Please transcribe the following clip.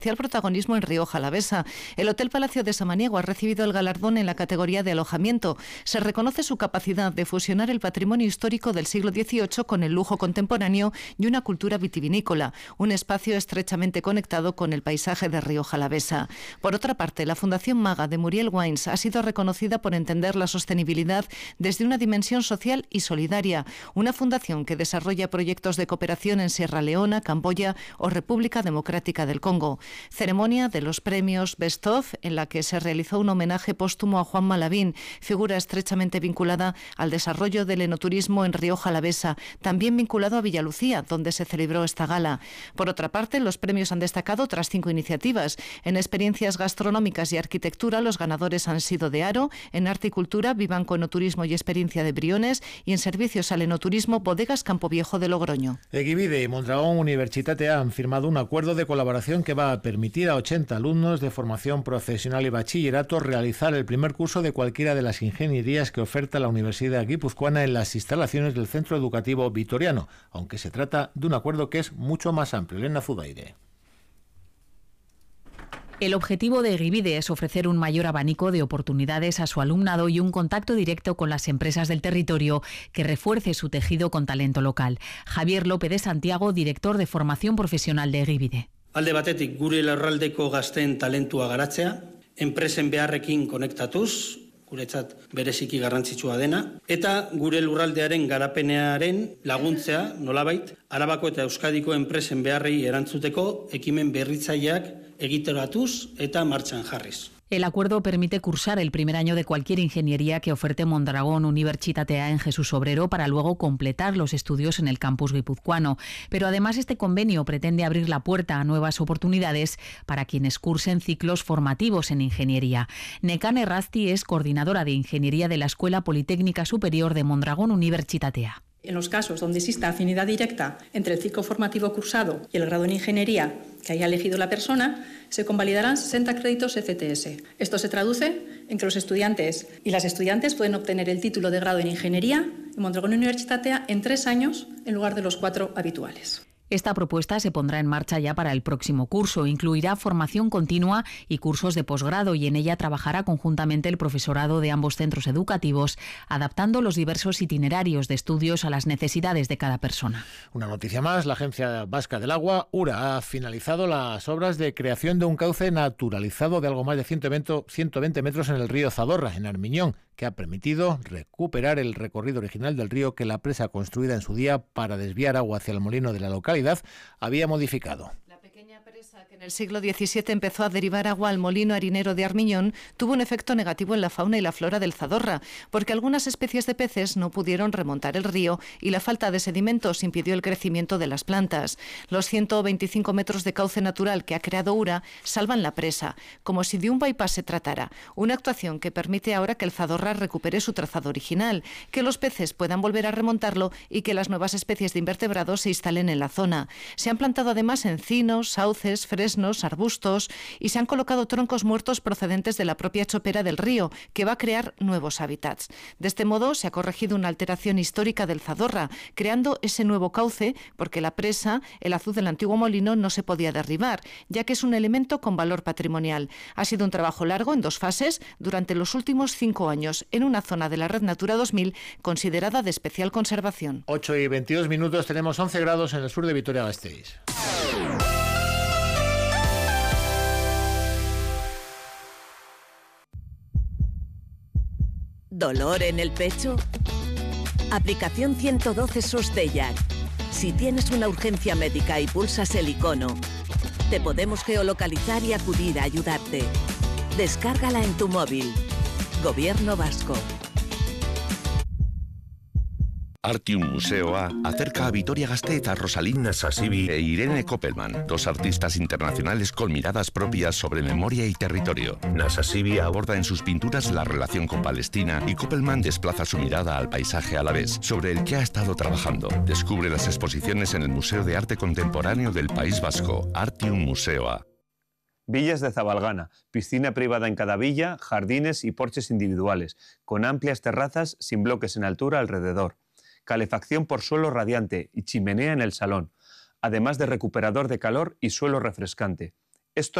el protagonismo en Rioja Alavesa. El Hotel Palacio de Samaniego ha recibido el galardón en la categoría de alojamiento. Se reconoce su capacidad de fusionar el patrimonio histórico del siglo XVIII con el lujo contemporáneo y una cultura vitivinícola, un espacio estrechamente conectado con el paisaje de Rioja Alavesa. Por otra parte, la Fundación Maga de Muriel Wines ha sido reconocida por entender la sostenibilidad desde una dimensión social y solidaria, una fundación que desarrolla proyectos de cooperación en Sierra Leona, Camboya o República Democrática del Congo. Ceremonia de los premios Best Of, en la que se realizó un homenaje póstumo a Juan Malavín, figura estrechamente vinculada al desarrollo del enoturismo en Rioja Alavesa, también vinculado a Villalucía, donde se celebró esta gala. Por otra parte, los premios han destacado otras 5 iniciativas. En experiencias gastronómicas y arquitectura, los ganadores han sido de Aro, en arte y cultura, Vivanco Enoturismo y Experiencia de Briones, y en servicios al enoturismo, Bodegas Campo Viejo de Logroño. Egibide y Mondragón Universitatea han firmado un acuerdo de colaboración que va a permitir a 80 alumnos de formación profesional y bachillerato realizar el primer curso de cualquiera de las ingenierías que oferta la Universidad Guipuzcoana en las instalaciones del Centro Educativo Vitoriano, aunque se trata de un acuerdo que es mucho más amplio. Elena Zudaire. El objetivo de Egibide es ofrecer un mayor abanico de oportunidades a su alumnado y un contacto directo con las empresas del territorio que refuerce su tejido con talento local. Javier López de Santiago, director de formación profesional de Egibide. Alde batetik gure lurraldeko gazteen talentua garatzea, enpresen beharrekin konektatuz, guretzat bereziki garrantzitsua dena, eta gure lurraldearen garapenearen laguntzea, nolabait, Arabako eta Euskadiko enpresen beharrei erantzuteko ekimen berritzaileak egiteratuz eta martxan jarriz. El acuerdo permite cursar el primer año de cualquier ingeniería que oferte Mondragón Universitatea en Jesús Obrero para luego completar los estudios en el campus guipuzcoano. Pero además este convenio pretende abrir la puerta a nuevas oportunidades para quienes cursen ciclos formativos en ingeniería. Nekane Errazti es coordinadora de ingeniería de la Escuela Politécnica Superior de Mondragón Universitatea. En los casos donde exista afinidad directa entre el ciclo formativo cursado y el grado en ingeniería que haya elegido la persona, se convalidarán 60 créditos ECTS. Esto se traduce en que los estudiantes y las estudiantes pueden obtener el título de grado en ingeniería en Mondragón Universitatea en 3 años en lugar de los 4 habituales. Esta propuesta se pondrá en marcha ya para el próximo curso. Incluirá formación continua y cursos de posgrado y en ella trabajará conjuntamente el profesorado de ambos centros educativos, adaptando los diversos itinerarios de estudios a las necesidades de cada persona. Una noticia más, la Agencia Vasca del Agua, URA, ha finalizado las obras de creación de un cauce naturalizado de algo más de 120 metros en el río Zadorra, en Armiñón, que ha permitido recuperar el recorrido original del río que la presa construida en su día para desviar agua hacia el molino de la localidad había modificado. La pequeña presa que en el siglo XVII empezó a derivar agua al molino harinero de Armiñón tuvo un efecto negativo en la fauna y la flora del Zadorra, porque algunas especies de peces no pudieron remontar el río y la falta de sedimentos impidió el crecimiento de las plantas. Los 125 metros de cauce natural que ha creado URA salvan la presa, como si de un bypass se tratara, una actuación que permite ahora que el Zadorra recupere su trazado original, que los peces puedan volver a remontarlo y que las nuevas especies de invertebrados se instalen en la zona. Se han plantado además encinos, sauces, fresnos, arbustos y se han colocado troncos muertos procedentes de la propia chopera del río, que va a crear nuevos hábitats. De este modo se ha corregido una alteración histórica del Zadorra, creando ese nuevo cauce porque la presa, el azud del antiguo molino, no se podía derribar, ya que es un elemento con valor patrimonial. Ha sido un trabajo largo en 2 fases durante los últimos 5 años en una zona de la Red Natura 2000 considerada de especial conservación. 8:22, tenemos 11 grados en el sur de Vitoria-Gasteiz. ¿Dolor en el pecho? Aplicación 112 Sostella. Si tienes una urgencia médica y pulsas el icono, te podemos geolocalizar y acudir a ayudarte. Descárgala en tu móvil. Gobierno vasco. Artium Museoa acerca a Vitoria-Gasteiz a Rosalín Nasasibi e Irene Koppelman, 2 artistas internacionales con miradas propias sobre memoria y territorio. Nasasibi aborda en sus pinturas la relación con Palestina y Koppelman desplaza su mirada al paisaje alavés, sobre el que ha estado trabajando. Descubre las exposiciones en el Museo de Arte Contemporáneo del País Vasco, Artium Museoa. Villas de Zabalgana, piscina privada en cada villa, jardines y porches individuales, con amplias terrazas sin bloques en altura alrededor. Calefacción por suelo radiante y chimenea en el salón, además de recuperador de calor y suelo refrescante.